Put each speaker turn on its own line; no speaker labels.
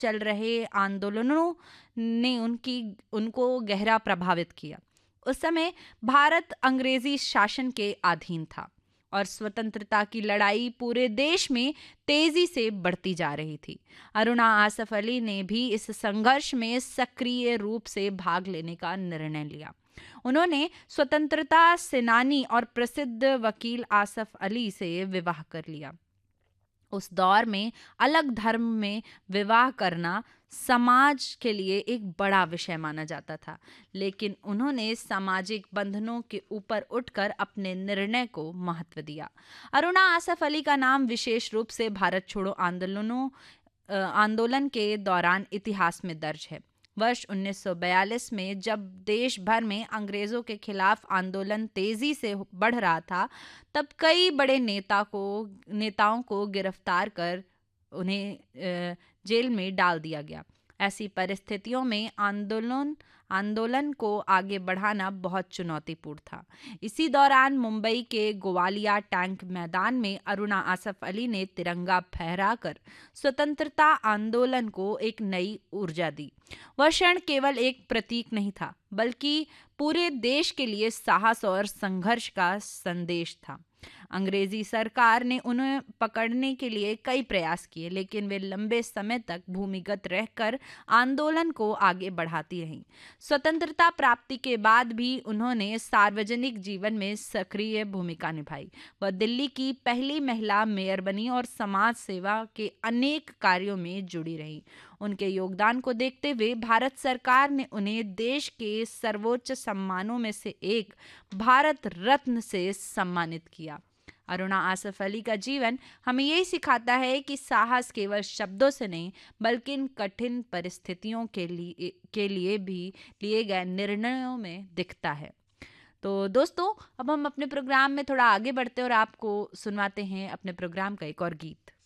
चल रहे आंदोलनों ने उनको गहरा प्रभावित किया। उस समय भारत अंग्रेजी शासन के अधीन था और स्वतंत्रता की लड़ाई पूरे देश में तेजी से बढ़ती जा रही थी। अरुणा आसफ अली ने भी इस संघर्ष में सक्रिय रूप से भाग लेने का निर्णय लिया। उन्होंने स्वतंत्रता सेनानी और प्रसिद्ध वकील आसफ अली से विवाह कर लिया। उस दौर में अलग धर्म में विवाह करना समाज के लिए एक बड़ा विषय माना जाता था, लेकिन उन्होंने सामाजिक बंधनों के ऊपर उठकर अपने निर्णय को महत्व दिया। अरुणा आसफ अली का नाम विशेष रूप से भारत छोड़ो आंदोलन के दौरान इतिहास में दर्ज है। वर्ष 1942 में जब देश भर में अंग्रेजों के खिलाफ आंदोलन तेजी से बढ़ रहा था, तब कई बड़े नेताओं को गिरफ्तार कर उन्हें जेल में डाल दिया गया। ऐसी परिस्थितियों में आंदोलन को आगे बढ़ाना बहुत चुनौतीपूर्ण था। इसी दौरान मुंबई के गोवालिया टैंक मैदान में अरुणा आसफ अली ने तिरंगा फहराकर स्वतंत्रता आंदोलन को एक नई ऊर्जा दी। वह क्षण केवल एक प्रतीक नहीं था, बल्कि पूरे देश के लिए साहस और संघर्ष का संदेश था। अंग्रेजी सरकार ने उन्हें पकड़ने के लिए कई प्रयास किए, लेकिन वे लंबे समय तक भूमिगत रहकर आंदोलन को आगे बढ़ाती रहीं। स्वतंत्रता प्राप्ति के बाद भी उन्होंने सार्वजनिक जीवन में सक्रिय भूमिका निभाई। वह दिल्ली की पहली महिला मेयर बनी और समाज सेवा के अनेक कार्यों में जुड़ी रहीं। उनके योगदान को देखते हुए भारत सरकार ने उन्हें देश के सर्वोच्च सम्मानों में से एक भारत रत्न से सम्मानित किया। अरुणा आसफ अली का जीवन हमें यही सिखाता है कि साहस केवल शब्दों से नहीं, बल्कि इन कठिन परिस्थितियों के लिए भी लिए गए निर्णयों में दिखता है। तो दोस्तों, अब हम अपने प्रोग्राम में थोड़ा आगे बढ़ते हैं और आपको सुनवाते हैं अपने प्रोग्राम का एक और गीत।